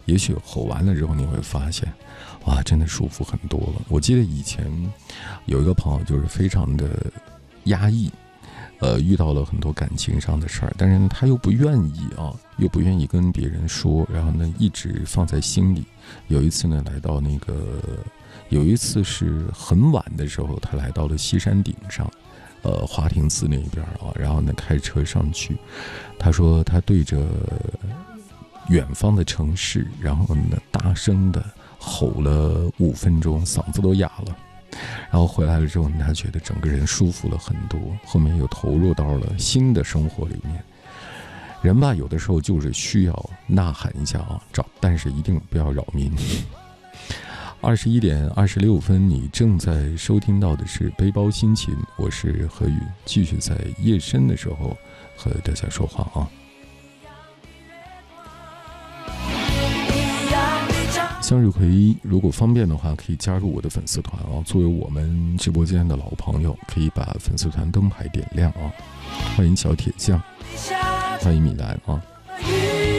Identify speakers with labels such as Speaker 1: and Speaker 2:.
Speaker 1: 也许吼完了之后你会发现，哇，真的舒服很多了。我记得以前有一个朋友就是非常的压抑，遇到了很多感情上的事儿，但是他又不愿意又不愿意跟别人说，然后呢一直放在心里。有一次呢有一次是很晚的时候，他来到了西山顶上，华亭寺那边然后呢开车上去，他说他对着远方的城市，然后呢大声的吼了5分钟，嗓子都哑了。然后回来了之后，他觉得整个人舒服了很多，后面又投入到了新的生活里面。人吧，有的时候就是需要呐喊一下但是一定不要扰民。21点26分，你正在收听到的是背包心情，我是何宇，继续在夜深的时候和大家说话向日葵，如果方便的话，可以加入我的粉丝团作为我们直播间的老朋友，可以把粉丝团灯牌点亮欢迎小铁匠，欢迎米兰